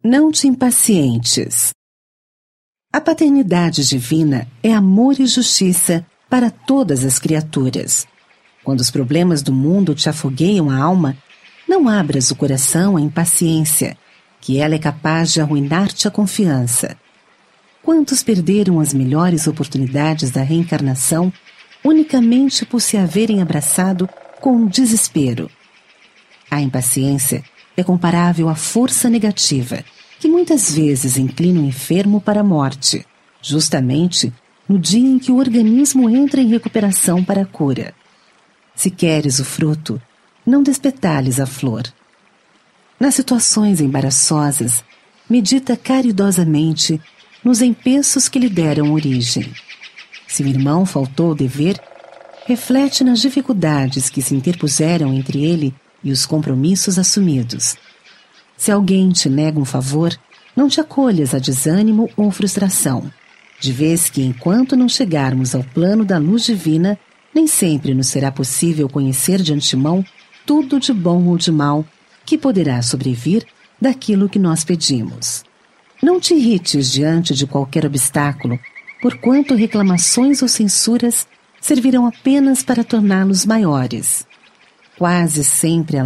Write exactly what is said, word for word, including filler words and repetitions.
Não te impacientes. A paternidade divina é amor e justiça para todas as criaturas. Quando os problemas do mundo te afogueiam a alma, não abras o coração à impaciência, que ela é capaz de arruinar-te a confiança. Quantos perderam as melhores oportunidades da reencarnação unicamente por se haverem abraçado com o desespero? A impaciência é comparável à força negativa, que muitas vezes inclina o enfermo para a morte, justamente no dia em que o organismo entra em recuperação para a cura. Se queres o fruto, não despetales a flor. Nas situações embaraçosas, medita caridosamente nos empeços que lhe deram origem. Se o irmão faltou ao dever, reflete nas dificuldades que se interpuseram entre ele e os compromissos assumidos. Se alguém te nega um favor, não te acolhas a desânimo ou frustração, de vez que, enquanto não chegarmos ao plano da luz divina, nem sempre nos será possível conhecer de antemão tudo de bom ou de mal que poderá sobrevir daquilo que nós pedimos. Não te irrites diante de qualquer obstáculo, porquanto reclamações ou censuras servirão apenas para torná-los maiores. Quase sempre a